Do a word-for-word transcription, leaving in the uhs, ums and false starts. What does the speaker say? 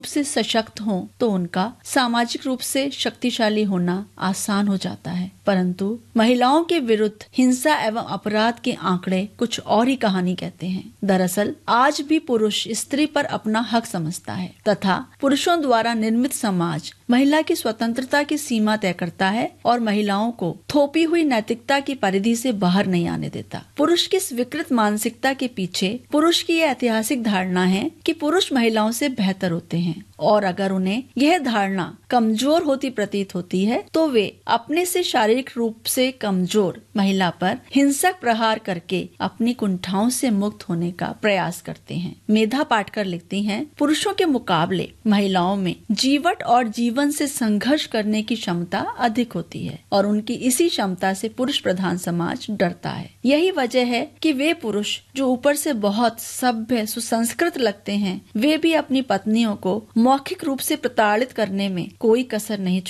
से सशक्त हों तो उनका सामाजिक रूप से शक्तिशाली होना आसान हो जाता है, परंतु महिलाओं के विरुद्ध हिंसा एवं अपराध के आंकड़े कुछ और ही कहानी कहते हैं। दरअसल आज भी पुरुष स्त्री पर अपना हक समझता है तथा पुरुषों द्वारा निर्मित समाज महिला की स्वतंत्रता की सीमा तय करता है और महिलाओं को थोपी हुई नैतिकता की परिधि से बाहर नहीं आने देता। पुरुष की स्वीकृत मानसिकता के पीछे पुरुष की यह ऐतिहासिक धारणा है कि पुरुष महिलाओं से बेहतर होते हैं और अगर उन्हें यह धारणा कमजोर होती प्रतीत होती है तो वे अपने से शारीरिक रूप से कमजोर महिला पर हिंसक प्रहार करके अपनी कुंठाओं से मुक्त होने का प्रयास करते हैं। मेधा पाटकर लिखती हैं, पुरुषों के मुकाबले महिलाओं में जीवट और जीवन से संघर्ष करने की क्षमता अधिक होती है और उनकी इसी क्षमता से पुरुष प्रधान समाज डरता है। यही वजह है कि वे पुरुष जो ऊपर से बहुत सभ्य सुसंस्कृत लगते हैं, वे भी अपनी पत्नियों को मौखिक रूप से प्रताड़ित करने में कोई कसर नहीं